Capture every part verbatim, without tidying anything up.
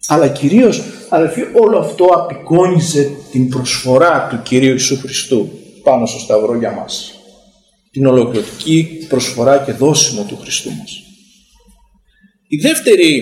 Αλλά κυρίως, αδελφοί, όλο αυτό απεικόνιζε την προσφορά του Κυρίου Ιησού Χριστού πάνω στο Σταυρό για μας. Την ολοκληρωτική προσφορά και δώσιμο του Χριστού μας. Η δεύτερη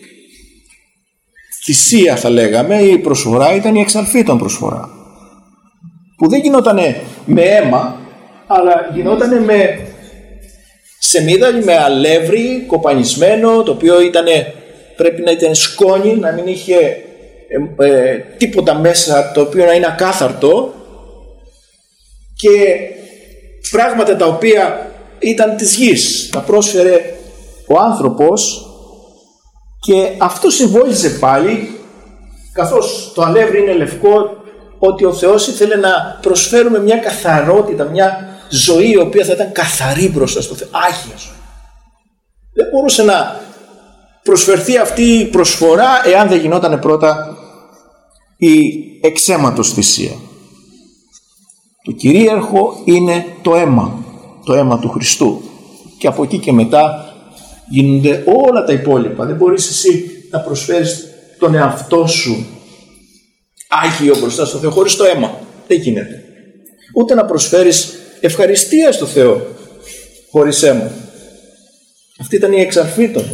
θυσία, θα λέγαμε, η προσφορά ήταν η εξαλφήτων προσφορά, που δεν γινότανε με αίμα, αλλά γινότανε με σεμίδαλι, με αλεύρι κοπανισμένο, το οποίο ήτανε, πρέπει να ήταν σκόνη, να μην είχε ε, ε, τίποτα μέσα, το οποίο να είναι ακάθαρτο, και πράγματα τα οποία ήταν της γης, τα πρόσφερε ο άνθρωπος, και αυτό συμβόλιζε πάλι, καθώς το αλεύρι είναι λευκό, ότι ο Θεός ήθελε να προσφέρουμε μια καθαρότητα, μια ζωή η οποία θα ήταν καθαρή μπροστά στο Θεό, άγιος. Δεν μπορούσε να προσφερθεί αυτή η προσφορά εάν δεν γινόταν πρώτα η εξαίματος θυσία. Το κυρίαρχο είναι το αίμα, το αίμα του Χριστού, και από εκεί και μετά γίνονται όλα τα υπόλοιπα. Δεν μπορείς εσύ να προσφέρεις τον εαυτό σου άγιο μπροστά στο Θεό χωρίς το αίμα. Δεν γίνεται. Ούτε να προσφέρεις ευχαριστία στο Θεό χωρίς αίμα. Αυτή ήταν η εξαλφήτων.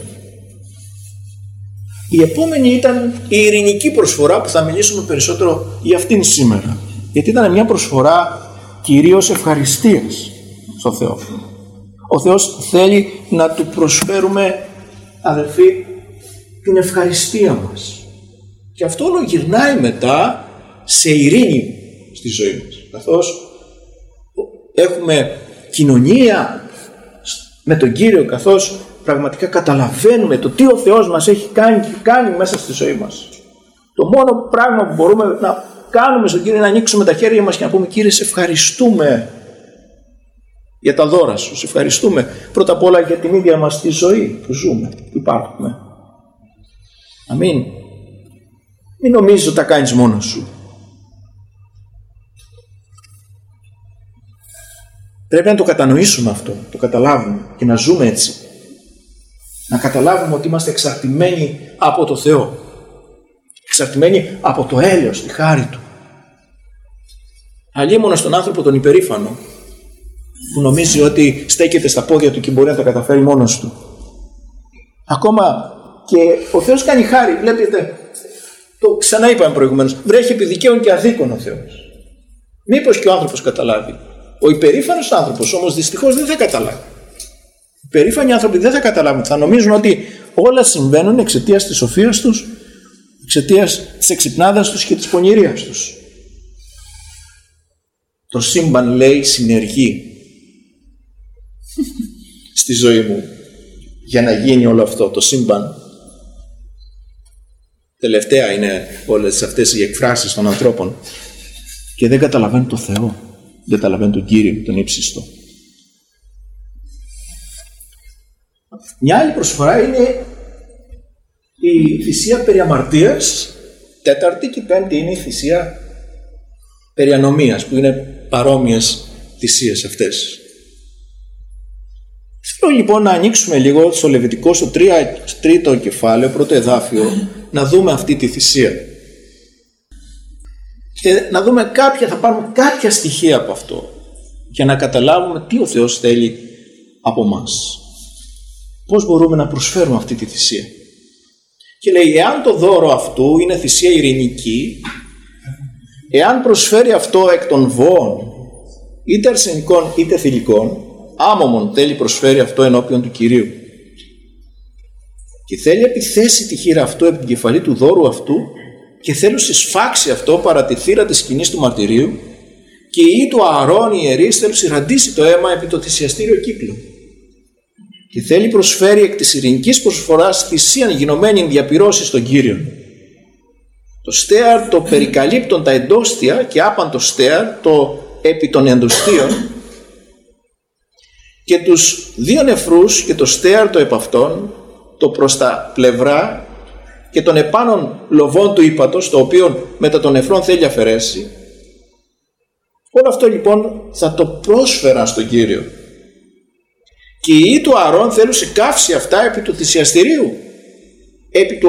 Η επόμενη ήταν η ειρηνική προσφορά, που θα μιλήσουμε περισσότερο για αυτήν σήμερα, γιατί ήταν μια προσφορά κυρίως ευχαριστίας στο Θεό. Ο Θεός θέλει να του προσφέρουμε, αδελφοί, την ευχαριστία μας, και αυτό όλο γυρνάει μετά σε ειρήνη στη ζωή μας, καθώς έχουμε κοινωνία με τον Κύριο, καθώς πραγματικά καταλαβαίνουμε το τι ο Θεός μας έχει κάνει και κάνει μέσα στη ζωή μας. Το μόνο πράγμα που μπορούμε να κάνουμε στον Κύριο είναι να ανοίξουμε τα χέρια μας και να πούμε: Κύριε, σε ευχαριστούμε για τα δώρα σου, σε ευχαριστούμε πρώτα απ' όλα για την ίδια μας τη ζωή που ζούμε, που υπάρχουμε. Αμήν. Μην νομίζεις ότι τα κάνεις μόνος σου. Πρέπει να το κατανοήσουμε αυτό, το καταλάβουμε και να ζούμε έτσι. Να καταλάβουμε ότι είμαστε εξαρτημένοι από το Θεό. Εξαρτημένοι από το έλεος, τη χάρη Του. Αλλήμωνα στον άνθρωπο τον υπερήφανο, που νομίζει ότι στέκεται στα πόδια του και μπορεί να τα καταφέρει μόνος του. Ακόμα και ο Θεός κάνει χάρη. Βλέπετε, το ξανά είπαμε προηγουμένως, βρέχει επί δικαίων και αδίκων ο Θεός. Μήπως και ο άνθρωπος καταλάβει. Ο υπερήφανος άνθρωπος όμως δυστυχώς δεν θα καταλάβει. Οι υπερήφανοι άνθρωποι δεν θα καταλάβουν. Θα νομίζουν ότι όλα συμβαίνουν εξαιτίας της σοφίας τους, εξαιτίας της εξυπνάδας τους και της πονηρίας τους. Το σύμπαν, λέει, συνεργεί στη ζωή μου για να γίνει όλο αυτό. Το σύμπαν. Τελευταία είναι όλες αυτές οι εκφράσεις των ανθρώπων και δεν καταλαβαίνουν το Θεό, δεν καταλαβαίνουν τον Κύριο, τον ύψιστο. Μια άλλη προσφορά είναι η θυσία περί αμαρτίας. Τέταρτη και πέμπτη είναι η θυσία περί ανομίας, που είναι παρόμοιες θυσίες αυτές. Θέλω λοιπόν να ανοίξουμε λίγο στο Λεβιτικό, στο τρίτο κεφάλαιο, πρώτο εδάφιο, να δούμε αυτή τη θυσία. Και να δούμε κάποια, θα πάρουμε κάποια στοιχεία από αυτό, για να καταλάβουμε τι ο Θεός θέλει από μας. Πώς μπορούμε να προσφέρουμε αυτή τη θυσία. Και λέει, εάν το δώρο αυτού είναι θυσία ειρηνική, εάν προσφέρει αυτό εκ των βόων, είτε αρσενικών είτε θηλυκών, άμωμον θέλει προσφέρει αυτό ενώπιον του Κυρίου. Και θέλει επιθέσει τη χείρα αυτού επί την κεφαλή του δώρου αυτού και θέλει συσφάξει αυτό παρά τη θύρα της σκηνής του μαρτυρίου, και η του Ααρών οι ιερείς θέλουν συρραντήσει το αίμα επί το θυσιαστήριο κύκλο. Και θέλει προσφέρει εκ της ειρηνικής προσφοράς θυσίαν γινωμένη διαπυρώσει στον Κύριο. Το στέαρ το περικαλύπτον τα εντόστια και άπαν το στέαρ το επί των εντοστίων, και τους δύο νεφρούς και το στέαρ το επ' αυτών, το προς τα πλευρά και των επάνων λοβών του ύπατος, το οποίο μετά των νεφρών θέλει αφαιρέσει. Όλο αυτό λοιπόν θα το πρόσφεραν στον Κύριο. Και οι ιοί του Ααρών θέλουν σε καύση αυτά επί του θυσιαστηρίου, επί του